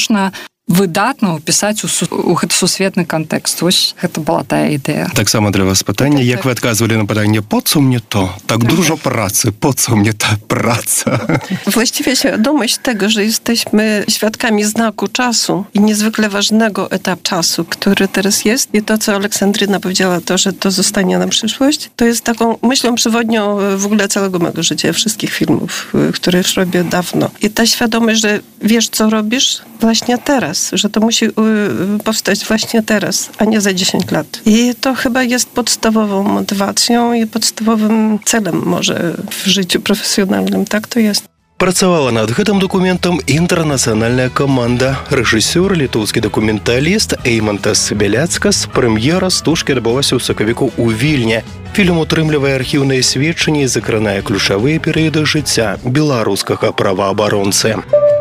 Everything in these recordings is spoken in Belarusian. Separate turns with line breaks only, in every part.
можна выдатна ўпісаць у гэты сусветны кантэкст. Вось гэта была тая ідэя.
Таксама для вас пытанне, як вы адказвалі на пытанне po co mnie to? Tak dużo pracy, po co mnie ta praca?
Właściwie świadomość tego, że jesteśmy świadkami znaku czasu i niezwykle ważnego etapu czasu, który teraz jest i to, co Aleksandryna powiedziała, to, że to zostanie na przyszłość, to jest taką myślą przewodnią w ogóle całego mego życia, wszystkich filmów, które już robię dawno. I ta świadomość, że wiesz, co robisz właśnie teraz, że to musi powstać właśnie teraz, a nie za 10 lat. I to chyba jest podstawową motywacją i podstawowym celem może w życiu profesjonalnym. Tak to jest.
Працавала над гэтым дакументам інтэрнацыянальная каманда. Рэжысёр, літоўскі дакументаліст Эймантас Беляцкас. Прэм'ера стужкі адбылася ў сакавіку ў Вільні. Фільм утрымлівае архіўныя сведчанні і закранае ключавыя перыяды жыцця беларускага праваабаронцы.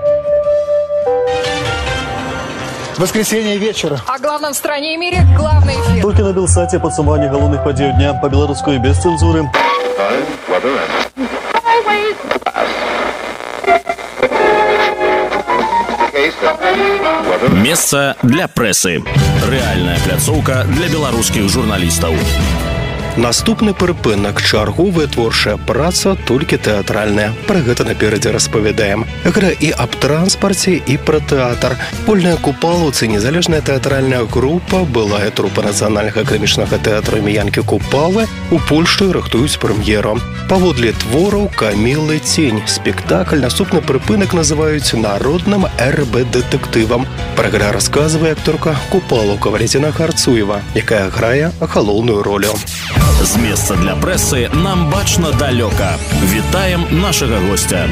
Воскресенье вечера.
О главном в стране и мире главный эфир.
Только на Белсате подсумование головных подей дня по-белорусски и без цензуры.
Месца для прэсы. Рэальная пляцоўка для беларускіх журналістаў.
Наступны прыпынак, чарговая творчая праца, толькі тэатральная. Пра гэта наперадзе распавядаем. Гэта і аб транспарце, і пра тэатр. Вольная Купалаўцы, незалежная тэатральная група, былая трупа нацыянальнага камічнага тэатру імя Янкі Купалы, у Польшчы рыхтуюць прэм'еру. Паводле твораў Камілы Цень. Спектакль наступны прыпынак называюць народным РБ-дэтэктывам. Пра гэта расказвае акторка Купалаўка Валентина Харцуева, якая грае галоўную ролю.
З месца для прэсы нам бачна далёка. Вітаем нашага гостя.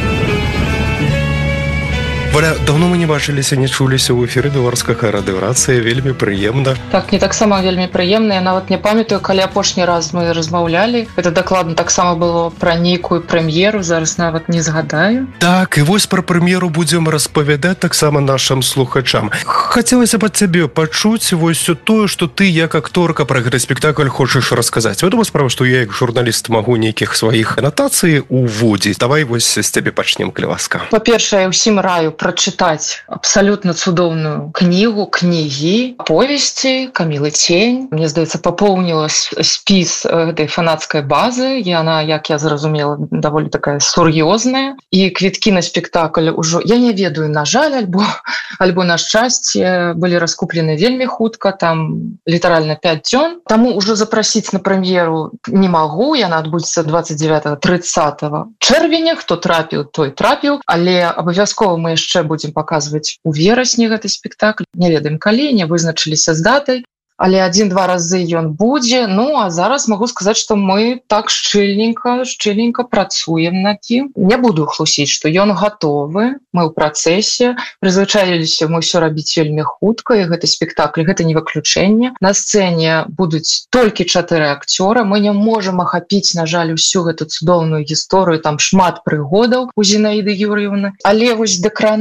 Валя, давно мы не бачыліся, не чуліся ў эфіры беларускага радыёрацыі, вельмі прыемна.
Так, не таксама вельмі прыемна, я нават не памятаю, калі апошні раз мы размаўлялі. Гэта дакладна таксама было пра нейкую прэм'еру, зараз нават не згадаю.
Так, і вось пра прэм'еру будзем распавядаць таксама нашым слухачам. Хацелася б ад цябе пачуць вось тое, што ты як акторка пра гэты спектакль хочаш расказаць. Вядома справа, што я як журналіст магу нейкіх сваіх анатацый уводзіць. Давай вось з цябе пачнем, калі ласка.
Па-першае, я ўсім раю прачытаць абсалютна цудоўную кнігі, повесці Камілы Цень. Мне здаецца, папоўніла спіс гэтай фанацкай базы. Яна, як я зразумела, даволі такая сур'ёзная. І квіткі на спектакль ужо, я не ведаю, на жаль, альбо на шчасце, былі раскуплены вельмі хутка, там літаральна 5 дзён. Таму ўжо запрасіць на прэм'еру не магу, яна адбудзецца 29-30 чэрвеня. Хто трапіў, той трапіў, але абавязкова мы яшчэ будзем паказваць у верасні гэты спектакль. Не ведаем калі, не вызначыліся з датай, але 1-2 разы ён будзе. Ну, а зараз магу сказаць, што мы так шчыльненька працуем над ім. Не буду хлусіць, што ён гатовы, мы ў працэсе, прызвычаіліся мы ўсё рабіць вельмі хутка, і гэты спектакль, гэта не выключэнне. На сцэне будуць толькі 4 акцёра, мы не можам ахапіць, на жаль, усю гэту цудоўную гісторыю, там шмат прыгодаў у Зінаіды Юр'еўны, але вось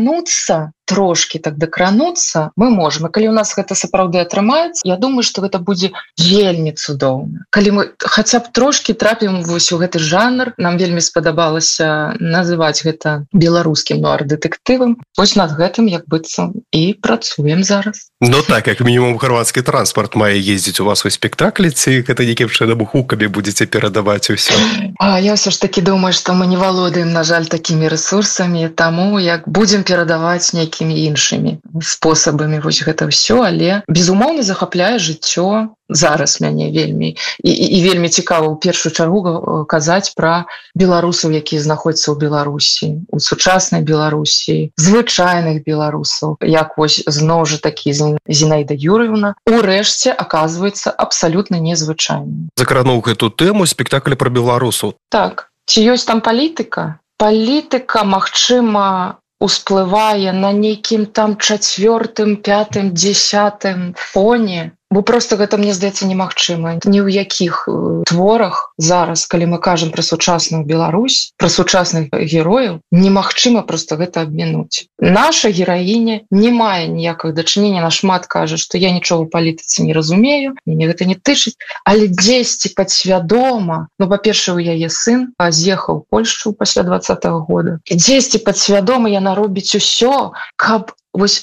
трошкі так дакрануцца мы можам. І калі ў нас гэта сапраўды атрымаецца, я думаю, што гэта будзе вельмі цудоўна. Калі мы хаця б трошкі трапім вось у гэты жанр, нам вельмі спадабалася называць гэта беларускім нуар-дэтэктывам. Вось над гэтым, як быццам, і працуем зараз.
Ну так, як мінімум гарвацкі транспарт мае ездзіць у вас у спектаклі, ці гэта нейкім чынам гукамі будзеце перадаваць усё?
Я ўсё ж такі думаю, што мы не валодаем, на жаль, такімі рэсурсамі, таму як будзем перадаваць нейкімі іншымі спосабамі вось гэта ўсё, але безумоўна захапляе жыццё зараз мяне вельмі. І вельмі цікава ў першую чаргу казаць пра беларусаў, якія знаходзяцца ў Беларусі, у сучаснай Беларусі, звычайных беларусаў, як вось зноў жа такі Зінаіда Юр'еўна, урэшце аказваецца абсалютна незвычайным.
Закрануў гэту тэму спектакль пра беларусаў.
Так, ці ёсць там палітыка? Палітыка, магчыма, усплывае на нейкім там 4-м, 5-м, 10-м фоне, бо просто гэта, мне здаецца, немагчыма. Ні ў якіх творах зараз, калі мы кажам пра сучасную Беларусь, пра сучасных герояў, немагчыма просто гэта абмінуць. Наша гераіня не мае ніякага дачынення, она шмат кажа, што я нічога ў палітыцы не разумею, мяне гэта не тычыць, але дзесьці падсвядома, ну, па-першае, у яе сын з'ехаў у Польшчу пасля 20-го года, і дзесьці падсвядома яна робіць усё, каб вось